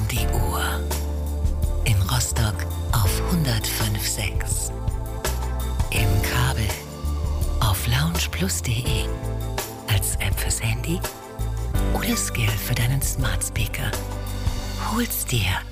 um die Uhr. In Rostock auf 105.6. Im Kabel auf loungeplus.de. Als App fürs Handy oder Skill für deinen Smart Speaker. Hol's dir